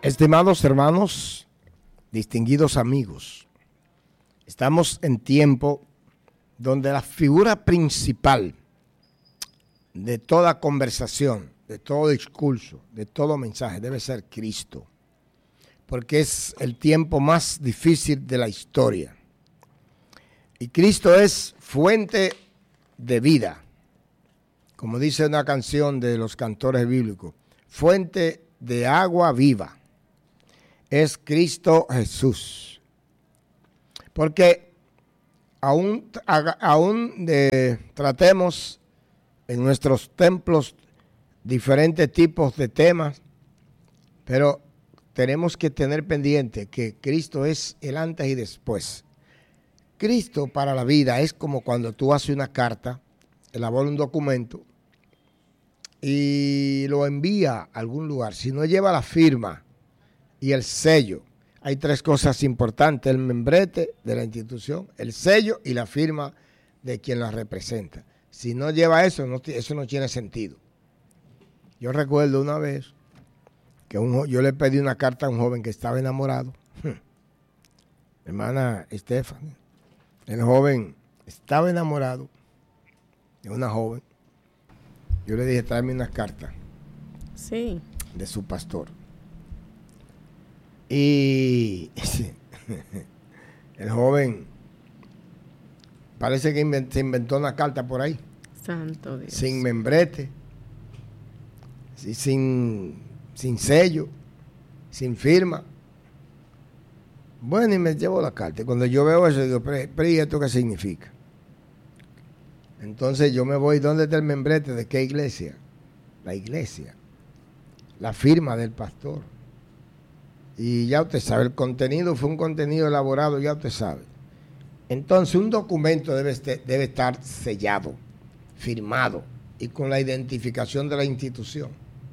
Estimados hermanos, distinguidos amigos, estamos en tiempo donde la figura principal de toda conversación, de todo discurso, de todo mensaje debe ser Cristo, porque es el tiempo más difícil de la historia. Y Cristo es fuente de vida, como dice una canción de los cantores bíblicos, fuente de agua viva. Es Cristo Jesús. Porque aún tratemos en nuestros templos diferentes tipos de temas, pero tenemos que tener pendiente que Cristo es el antes y después. Cristo para la vida es como cuando tú haces una carta, elabora un documento y lo envía a algún lugar. Si no lleva la firma y el sello, hay tres cosas importantes: el membrete de la institución, el sello y la firma de quien la representa. Si no lleva eso, eso no tiene sentido. Yo recuerdo una vez que yo le pedí una carta a un joven que estaba enamorado, hermana Stephanie. El joven estaba enamorado de una joven. Yo le dije, tráeme una carta de su pastor. Y el joven parece que se inventó una carta por ahí. Santo Dios. Sin membrete, sin sello, sin firma. Bueno, y me llevo la carta. Cuando yo veo eso, digo, pero ¿y esto qué significa? Entonces yo me voy, ¿dónde está el membrete? ¿De qué iglesia? La iglesia. La firma del pastor. Y ya usted sabe, el contenido fue un contenido elaborado, ya usted sabe. Entonces un documento debe estar sellado, firmado y con la identificación de la institución.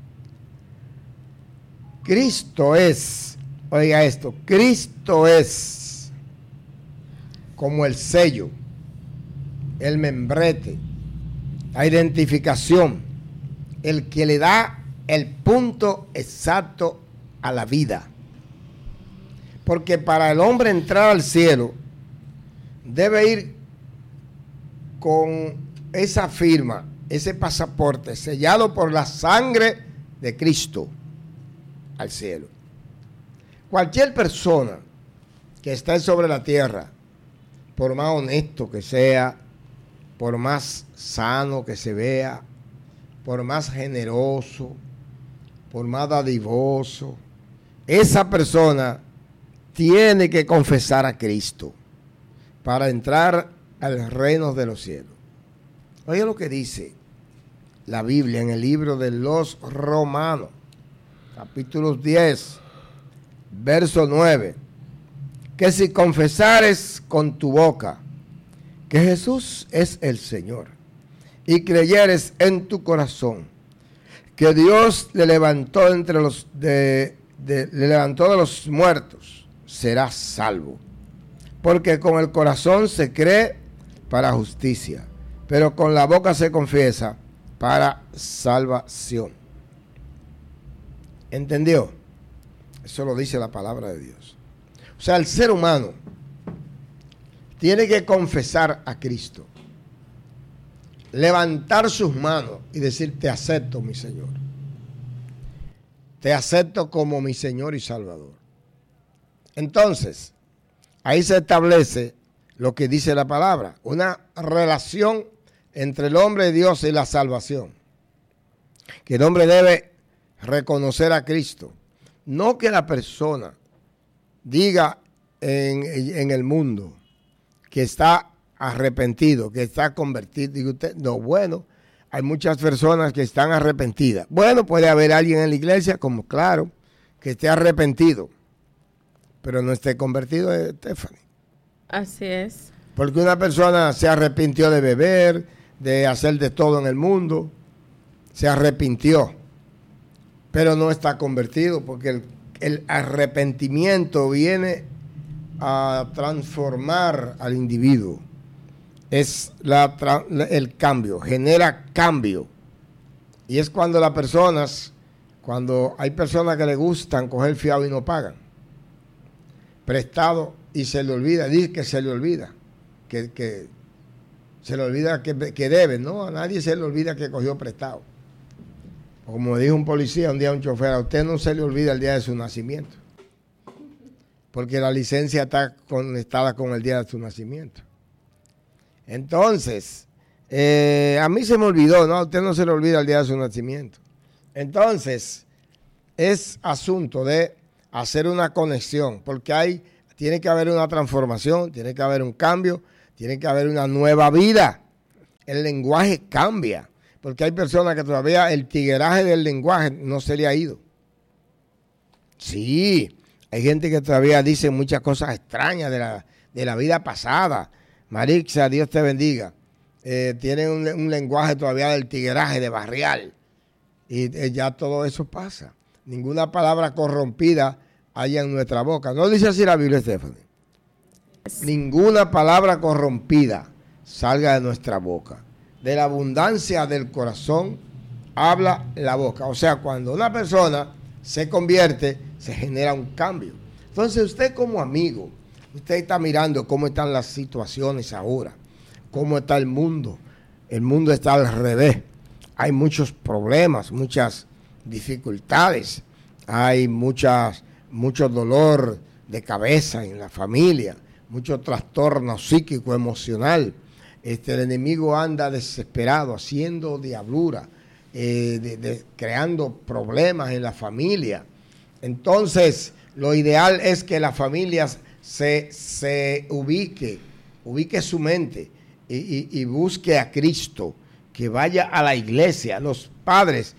Cristo es, oiga esto, Cristo es como el sello, el membrete, la identificación, el que le da el punto exacto a la vida. Porque para el hombre entrar al cielo, debe ir con esa firma, ese pasaporte sellado por la sangre de Cristo al cielo. Cualquier persona que esté sobre la tierra, por más honesto que sea, por más sano que se vea, por más generoso, por más dadivoso, esa persona tiene que confesar a Cristo para entrar al reino de los cielos. Oye lo que dice la Biblia en el libro de los Romanos, capítulo 10, verso 9, que si confesares con tu boca que Jesús es el Señor y creyeres en tu corazón que Dios le levantó le levantó de los muertos, serás salvo. Porque con el corazón se cree para justicia, pero con la boca se confiesa para salvación. ¿Entendió? Eso lo dice la palabra de Dios. O sea, el ser humano tiene que confesar a Cristo, levantar sus manos y decir, te acepto, mi Señor. Te acepto como mi Señor y Salvador. Entonces, ahí se establece lo que dice la palabra, una relación entre el hombre y Dios y la salvación. Que el hombre debe reconocer a Cristo. No que la persona diga en el mundo que está arrepentido, que está convertido. Digo usted, no, bueno, hay muchas personas que están arrepentidas. Bueno, puede haber alguien en la iglesia, como claro, que esté arrepentido, pero no esté convertido, Stephanie. Así es. Porque una persona se arrepintió de beber, de hacer de todo en el mundo, se arrepintió, pero no está convertido, porque el arrepentimiento viene a transformar al individuo. Es el cambio, genera cambio. Y es cuando las personas Cuando hay personas que le gustan coger fiado y no pagan. Prestado y se le olvida, dice que se le olvida, que se le olvida que debe, ¿no? A nadie se le olvida que cogió prestado. Como dijo un policía un día a un chofer, a usted no se le olvida el día de su nacimiento, porque la licencia está conectada con el día de su nacimiento. Entonces, a mí se me olvidó, ¿no? A usted no se le olvida el día de su nacimiento. Entonces, es asunto de hacer una conexión, porque tiene que haber una transformación, tiene que haber un cambio, tiene que haber una nueva vida. El lenguaje cambia, porque hay personas que todavía el tigueraje del lenguaje no se le ha ido. Sí, hay gente que todavía dice muchas cosas extrañas de la vida pasada. Marixa, Dios te bendiga. Tienen un lenguaje todavía del tigueraje, de barrial. Y ya todo eso pasa. Ninguna palabra corrompida haya en nuestra boca. ¿No dice así la Biblia, Stephanie? Ninguna palabra corrompida salga de nuestra boca. De la abundancia del corazón habla la boca. O sea, cuando una persona se convierte, se genera un cambio. Entonces usted como amigo, usted está mirando cómo están las situaciones ahora, cómo está el mundo. El mundo está al revés. Hay muchos problemas, muchas dificultades, hay mucho dolor de cabeza en la familia, mucho trastorno psíquico, emocional. El enemigo anda desesperado, haciendo diablura, creando problemas en la familia. Entonces, lo ideal es que la familia se ubique su mente y busque a Cristo, que vaya a la iglesia. Los padres,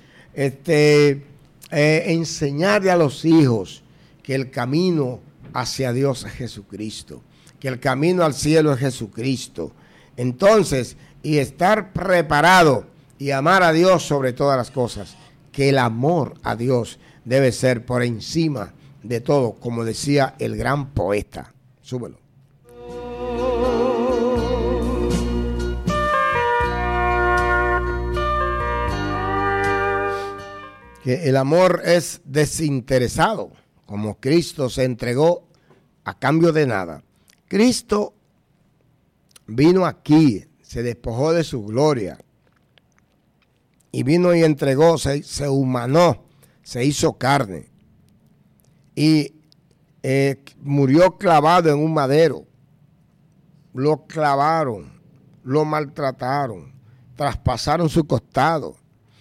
enseñarle a los hijos que el camino hacia Dios es Jesucristo, que el camino al cielo es Jesucristo. Entonces, y estar preparado y amar a Dios sobre todas las cosas, que el amor a Dios debe ser por encima de todo, como decía el gran poeta. Súbelo. Que el amor es desinteresado, como Cristo se entregó a cambio de nada. Cristo vino aquí, se despojó de su gloria y vino y entregó, se humanó, se hizo carne y murió clavado en un madero. Lo clavaron, lo maltrataron, traspasaron su costado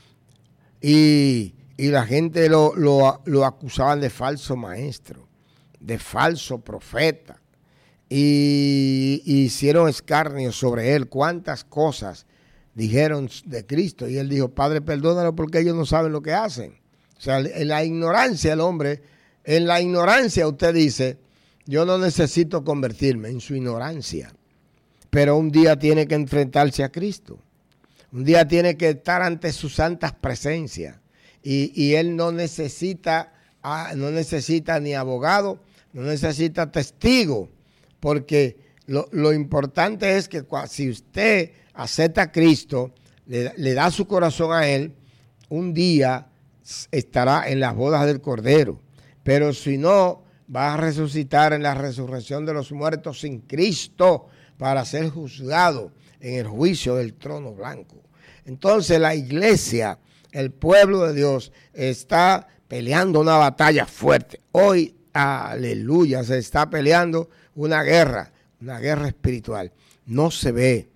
y la gente lo acusaban de falso maestro, de falso profeta, y hicieron escarnio sobre él. Cuántas cosas dijeron de Cristo, y él dijo: Padre, perdónalo porque ellos no saben lo que hacen. O sea, en la ignorancia el hombre, en la ignorancia usted dice: yo no necesito convertirme, en su ignorancia. Pero un día tiene que enfrentarse a Cristo, un día tiene que estar ante sus santas presencias. Y él no necesita ni abogado, no necesita testigo, porque lo importante es que si usted acepta a Cristo, le da su corazón a él, un día estará en las bodas del Cordero. Pero si no, va a resucitar en la resurrección de los muertos sin Cristo para ser juzgado en el juicio del trono blanco. Entonces la iglesia, el pueblo de Dios, está peleando una batalla fuerte. Hoy, aleluya, se está peleando una guerra espiritual. No se ve,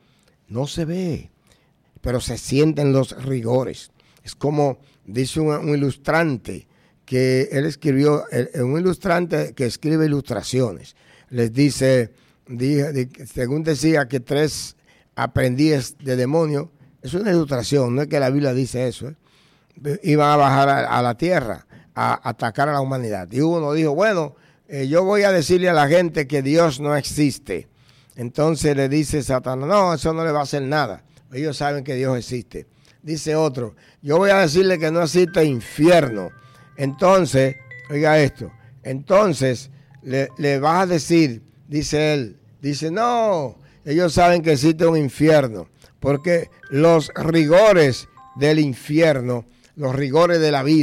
pero se sienten los rigores. Es como dice un ilustrante, que él escribió, un ilustrante que escribe ilustraciones. Les dice, según decía que 3 aprendices de demonio, es una ilustración, no es que la Biblia dice eso, iban a bajar a la tierra a atacar a la humanidad. Y uno dijo: bueno, yo voy a decirle a la gente que Dios no existe. Entonces le dice Satanás: no, eso no le va a hacer nada. Ellos saben que Dios existe. Dice otro: yo voy a decirle que no existe infierno. Entonces, oiga esto, entonces le vas a decir, dice él, dice: no, ellos saben que existe un infierno, porque los rigores del infierno, los rigores de la vida,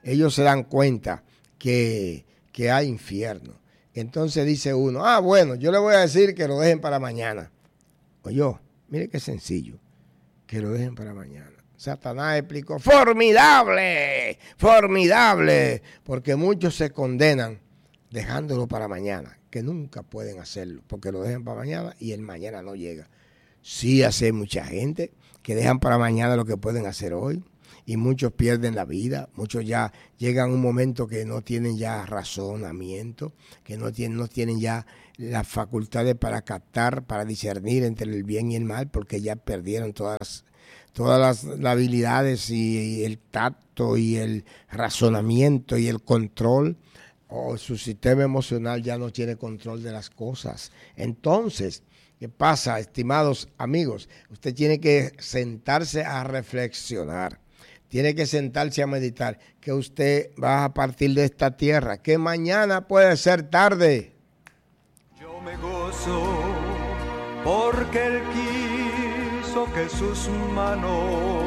ellos se dan cuenta que hay infierno. Entonces dice uno, bueno, yo le voy a decir que lo dejen para mañana. Oye, mire qué sencillo, que lo dejen para mañana. Satanás explicó, formidable, formidable, porque muchos se condenan dejándolo para mañana, que nunca pueden hacerlo, porque lo dejan para mañana y el mañana no llega. Sí hace mucha gente que dejan para mañana lo que pueden hacer hoy, y muchos pierden la vida, muchos ya llegan a un momento que no tienen ya razonamiento, que no tienen ya las facultades para captar, para discernir entre el bien y el mal, porque ya perdieron todas las habilidades y el tacto y el razonamiento y el control, o su sistema emocional ya no tiene control de las cosas. Entonces, ¿qué pasa, estimados amigos? Usted tiene que sentarse a reflexionar, tiene que sentarse a meditar, que usted va a partir de esta tierra, que mañana puede ser tarde. Yo me gozo porque Él quiso que sus manos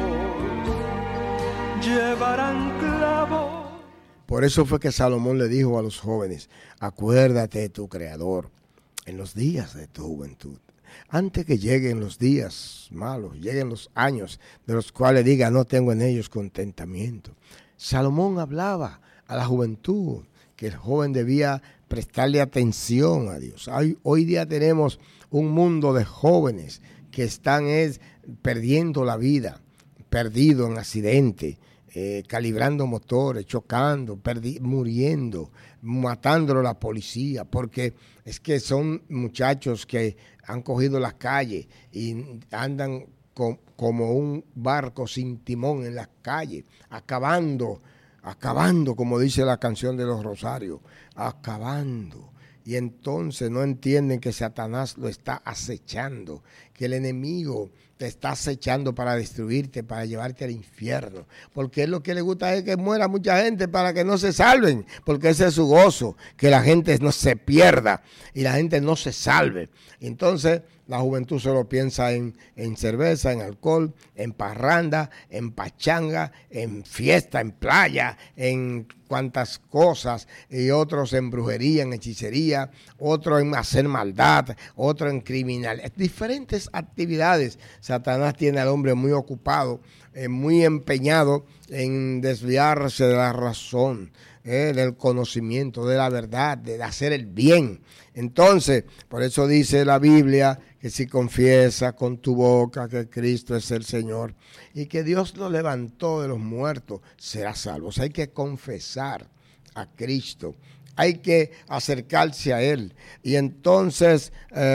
llevaran clavos. Por eso fue que Salomón le dijo a los jóvenes, acuérdate de tu Creador en los días de tu juventud, antes que lleguen los días malos, lleguen los años de los cuales diga, no tengo en ellos contentamiento. Salomón hablaba a la juventud, que el joven debía prestarle atención a Dios. Hoy día tenemos un mundo de jóvenes que están perdiendo la vida, perdido en accidentes, calibrando motores, chocando, muriendo, matándolo la policía, porque es que son muchachos que han cogido las calles y andan como un barco sin timón en las calles, acabando, como dice la canción de los Rosarios, acabando. Y entonces no entienden que Satanás lo está acechando, que el enemigo te está acechando para destruirte, para llevarte al infierno. Porque él lo que le gusta es que muera mucha gente para que no se salven, porque ese es su gozo, que la gente no se pierda y la gente no se salve. Entonces la juventud solo piensa en cerveza, en alcohol, en parranda, en pachanga, en fiesta, en playa, en cuantas cosas, y otros en brujería, en hechicería, otros en hacer maldad, otros en criminal, diferentes actividades. Satanás tiene al hombre muy ocupado, muy empeñado en desviarse de la razón, del conocimiento, de la verdad, de hacer el bien. Entonces, por eso dice la Biblia que si confiesas con tu boca que Cristo es el Señor y que Dios lo levantó de los muertos, serás salvo. O sea, hay que confesar a Cristo, hay que acercarse a Él y entonces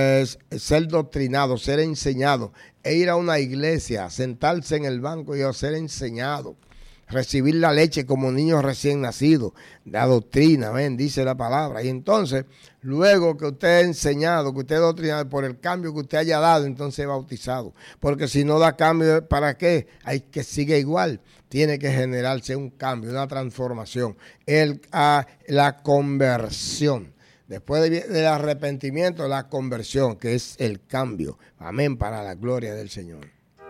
ser doctrinado, ser enseñado, e ir a una iglesia, sentarse en el banco y ser enseñado. Recibir la leche como niños recién nacidos, la doctrina, ¿ven? Dice la palabra. Y entonces, luego que usted ha enseñado, que usted ha doctrinado, por el cambio que usted haya dado, entonces es bautizado. Porque si no da cambio, ¿para qué? Hay que sigue igual. Tiene que generarse un cambio, una transformación. La conversión. Después del arrepentimiento, la conversión, que es el cambio. Amén, para la gloria del Señor.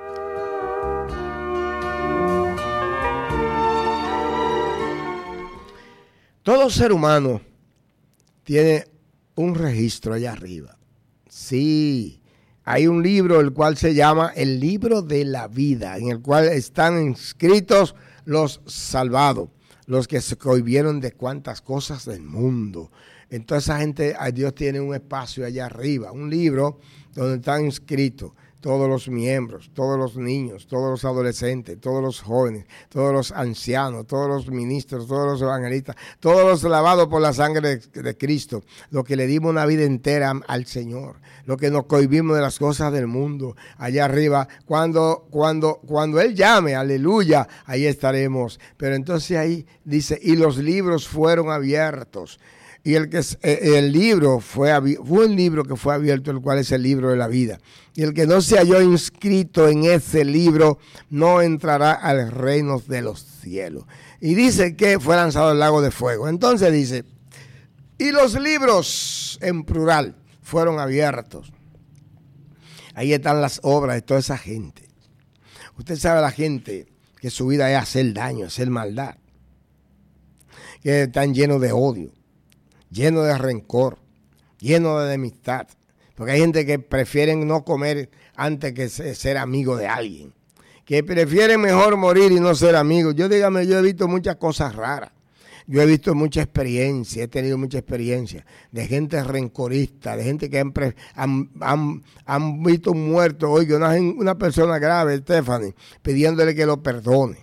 Todo ser humano tiene un registro allá arriba. Sí, hay un libro el cual se llama el libro de la vida, en el cual están inscritos los salvados, los que se cohibieron de cuantas cosas del mundo. Entonces esa gente, Dios tiene un espacio allá arriba, un libro donde están inscritos todos los miembros, todos los niños, todos los adolescentes, todos los jóvenes, todos los ancianos, todos los ministros, todos los evangelistas, todos los lavados por la sangre de Cristo, los que le dimos una vida entera al Señor, los que nos cohibimos de las cosas del mundo, allá arriba, cuando Él llame, aleluya, ahí estaremos. Pero entonces ahí dice, y los libros fueron abiertos. Y el libro fue un libro que fue abierto, el cual es el libro de la vida. Y el que no se halló inscrito en ese libro no entrará al reino de los cielos. Y dice que fue lanzado al lago de fuego. Entonces dice, y los libros en plural fueron abiertos. Ahí están las obras de toda esa gente. Usted sabe, la gente que su vida es hacer daño, hacer maldad. que están llenos de odio, llenos de rencor, llenos de enemistad. Porque hay gente que prefieren no comer antes que ser amigo de alguien. Que prefieren mejor morir y no ser amigos. Yo he visto muchas cosas raras. Yo he visto mucha experiencia, he tenido mucha experiencia de gente rencorista, de gente que han visto un muerto, oye, una persona grave, Stephanie, pidiéndole que lo perdone.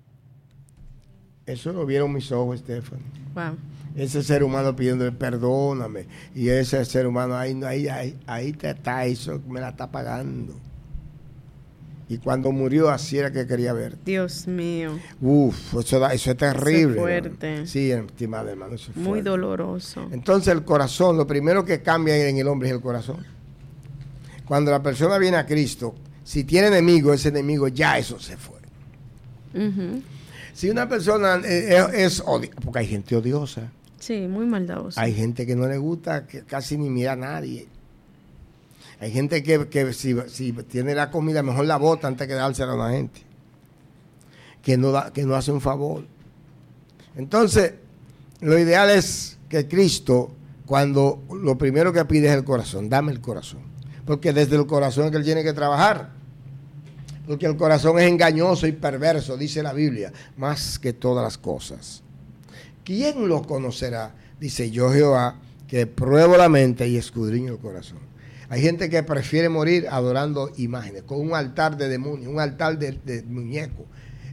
Eso lo vieron mis ojos, Stephanie. Wow. Ese ser humano pidiéndole perdóname, y ese ser humano ahí te está, eso me la está pagando. Y cuando murió, así era que quería ver. Dios mío. Eso es terrible. Eso es fuerte. Hermano. Sí, estimado hermano, eso es muy fuerte. Doloroso. Entonces el corazón, lo primero que cambia en el hombre es el corazón. Cuando la persona viene a Cristo, si tiene enemigo, ese enemigo ya eso se fue. Uh-huh. Si una persona es odiosa, porque hay gente odiosa. Sí, muy maldadosa. Hay gente que no le gusta, que casi ni mira a nadie. Hay gente que si tiene la comida, mejor la bota antes que dársela a una gente. Que no hace un favor. Entonces, lo ideal es que Cristo, cuando lo primero que pide es el corazón, dame el corazón. Porque desde el corazón es que él tiene que trabajar. Porque el corazón es engañoso y perverso, dice la Biblia, más que todas las cosas. ¿Quién lo conocerá? Dice yo Jehová, que pruebo la mente y escudriño el corazón. Hay gente que prefiere morir adorando imágenes, con un altar de demonios, un altar de muñecos,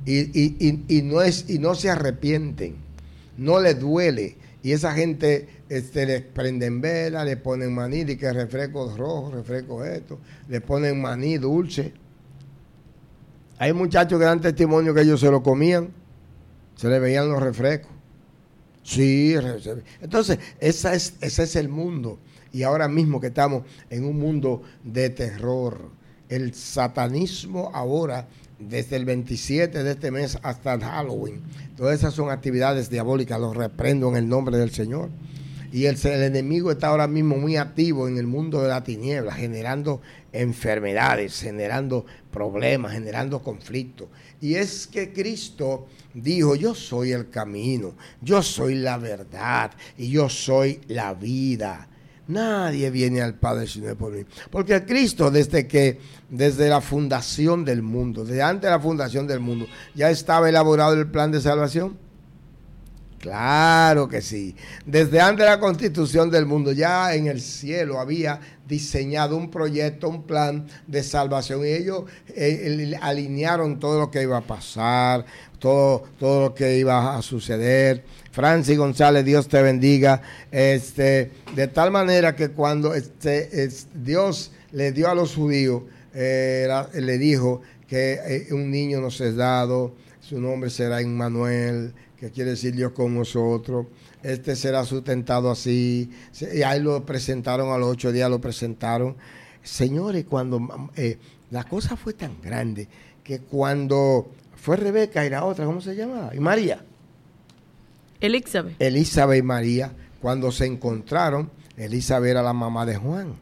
y no se arrepienten, no les duele. Y esa gente les prenden vela, le ponen maní, y que refrescos rojos, refrescos esto, le ponen maní dulce. Hay muchachos que dan testimonio que ellos se lo comían, se les veían los refrescos. Sí, entonces ese es el mundo. Y ahora mismo que estamos en un mundo de terror, el satanismo ahora, desde el 27 de este mes hasta el Halloween, todas esas son actividades diabólicas, los reprendo en el nombre del Señor. Y el enemigo está ahora mismo muy activo en el mundo de la tiniebla, generando enfermedades, generando problemas, generando conflictos. Y es que Cristo dijo, yo soy el camino, yo soy la verdad y yo soy la vida. Nadie viene al Padre si no es por mí. Porque Cristo, desde la fundación del mundo, desde antes de la fundación del mundo, ya estaba elaborado el plan de salvación. Claro que sí. Desde antes de la constitución del mundo, ya en el cielo había diseñado un proyecto, un plan de salvación. Y ellos alinearon todo lo que iba a pasar, todo lo que iba a suceder. Francis González, Dios te bendiga. De tal manera que cuando Dios le dio a los judíos, le dijo que un niño nos es dado, su nombre será Emmanuel, que quiere decir Dios con nosotros, será sustentado así, y ahí lo presentaron a los 8 días, lo presentaron. Señores, cuando la cosa fue tan grande, que cuando fue Rebeca y la otra, ¿cómo se llamaba? Y María. Elizabeth y María, cuando se encontraron, Elizabeth era la mamá de Juan,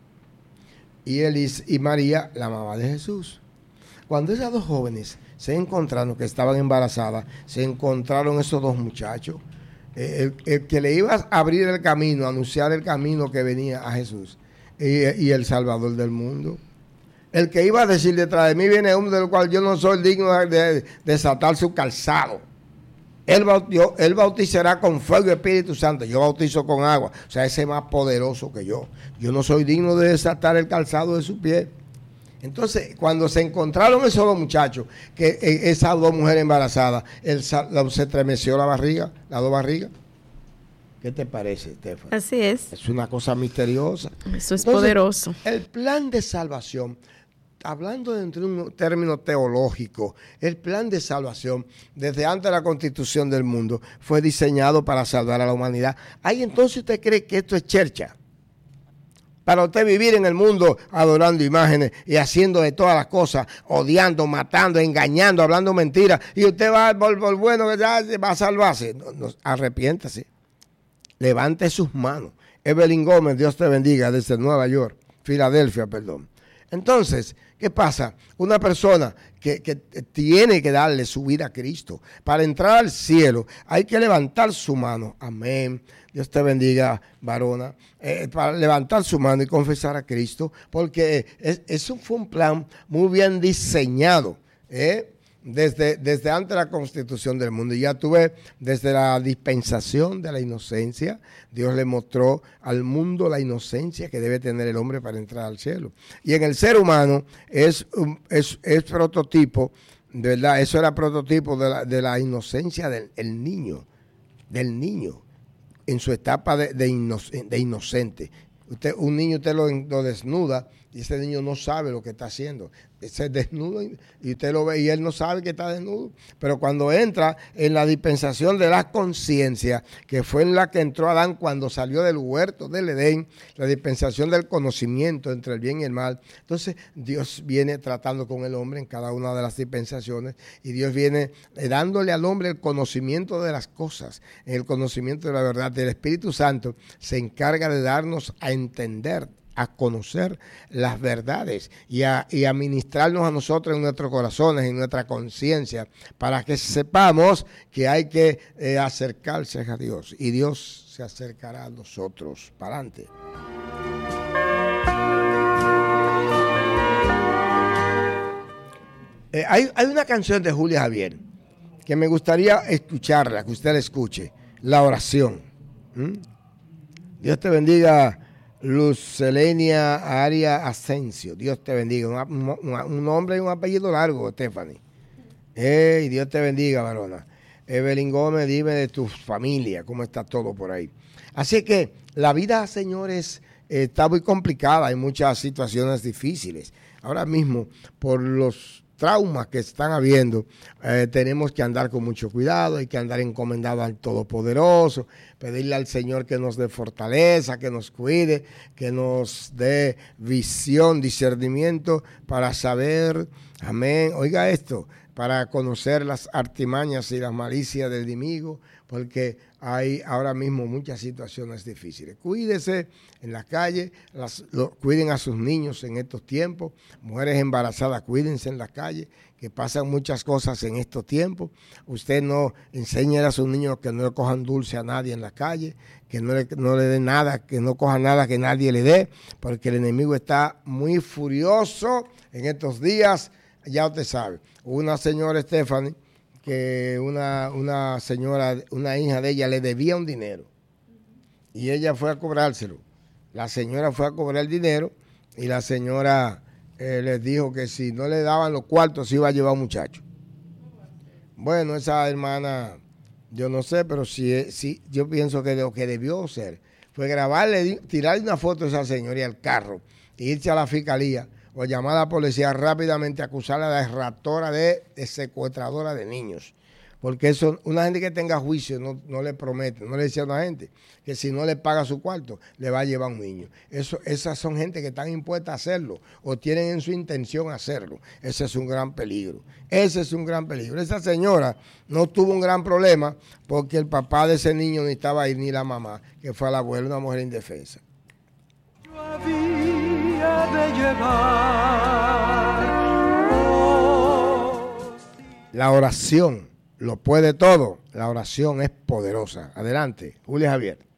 y María, la mamá de Jesús. Cuando esas dos jóvenes se encontraron, que estaban embarazadas, se encontraron esos dos muchachos, el que le iba a abrir el camino, a anunciar el camino que venía a Jesús, y el Salvador del mundo. El que iba a decir, detrás de mí viene uno del cual yo no soy digno de desatar su calzado. Él bautizará con fuego y Espíritu Santo. Yo bautizo con agua. O sea, ese es más poderoso que yo. Yo no soy digno de desatar el calzado de su pie. Entonces, cuando se encontraron esos dos muchachos, que esas dos mujeres embarazadas, se estremeció la barriga, las dos barrigas. ¿Qué te parece, Estefan? Así es. Es una cosa misteriosa. Eso es poderoso. El plan de salvación, hablando dentro de un término teológico, el plan de salvación, desde antes de la constitución del mundo, fue diseñado para salvar a la humanidad. Ahí entonces usted cree que esto es chercha. Para usted vivir en el mundo adorando imágenes y haciendo de todas las cosas, odiando, matando, engañando, hablando mentiras, y usted va por bueno que ya va a salvarse. No, arrepiéntase. Levante sus manos. Evelyn Gómez, Dios te bendiga, desde Nueva York, Filadelfia, perdón. Entonces, ¿qué pasa? Una persona que tiene que darle su vida a Cristo. Para entrar al cielo hay que levantar su mano. Amén. Dios te bendiga, varona. Para levantar su mano y confesar a Cristo, porque eso fue un plan muy bien diseñado, desde antes de la constitución del mundo. Y ya tuve, desde la dispensación de la inocencia, Dios le mostró al mundo la inocencia que debe tener el hombre para entrar al cielo. Y en el ser humano es prototipo, de verdad, eso era prototipo de la inocencia del niño, en su etapa de inocente. Un niño usted lo desnuda y ese niño no sabe lo que está haciendo. Se desnuda y usted lo ve y él no sabe que está desnudo. Pero cuando entra en la dispensación de la conciencia, que fue en la que entró Adán cuando salió del huerto del Edén, la dispensación del conocimiento entre el bien y el mal, entonces Dios viene tratando con el hombre en cada una de las dispensaciones y Dios viene dándole al hombre el conocimiento de las cosas, el conocimiento de la verdad. El Espíritu Santo se encarga de darnos a entender, a conocer las verdades y a ministrarnos a nosotros en nuestros corazones, en nuestra conciencia, para que sepamos que hay que acercarse a Dios y Dios se acercará a nosotros. Para adelante. Hay una canción de Julia Javier que me gustaría escucharla, que usted la escuche, La Oración. Dios te bendiga, Lucelenia Aria Asensio. Dios te bendiga. Un nombre y un apellido largo, Stephanie. Dios te bendiga, varona. Evelyn Gómez, dime de tu familia, cómo está todo por ahí. Así que la vida, señores, está muy complicada. Hay muchas situaciones difíciles. Ahora mismo, por los traumas que están habiendo, tenemos que andar con mucho cuidado, hay que andar encomendado al Todopoderoso, pedirle al Señor que nos dé fortaleza, que nos cuide, que nos dé visión, discernimiento para saber, amén, oiga esto, para conocer las artimañas y las malicias del enemigo, porque hay ahora mismo muchas situaciones difíciles. Cuídese en la calle, cuiden a sus niños en estos tiempos, mujeres embarazadas, cuídense en la calle, que pasan muchas cosas en estos tiempos. Usted no enseñe a sus niños que no le cojan dulce a nadie en la calle, que no le dé nada, que no cojan nada que nadie le dé, porque el enemigo está muy furioso en estos días. Ya usted sabe, una señora Stephanie, que una señora, una hija de ella le debía un dinero y ella fue a cobrárselo. La señora fue a cobrar el dinero y la señora les dijo que si no le daban los cuartos se iba a llevar a un muchacho. Bueno, esa hermana, yo no sé, pero sí, yo pienso que lo que debió ser fue grabarle, tirarle una foto a esa señora y al carro, e irse a la fiscalía o llamar a la policía rápidamente, acusarla de raptora, de secuestradora de niños. Porque eso, una gente que tenga juicio no le promete, no le dice a una gente que si no le paga su cuarto, le va a llevar un niño. Esas son gente que están impuestas a hacerlo o tienen en su intención hacerlo. Ese es un gran peligro. Ese es un gran peligro. Esa señora no tuvo un gran problema porque el papá de ese niño ni estaba ahí, ni la mamá, que fue la abuela, una mujer indefensa. De llevar. La oración lo puede todo. La oración es poderosa. Adelante, Julia Javier.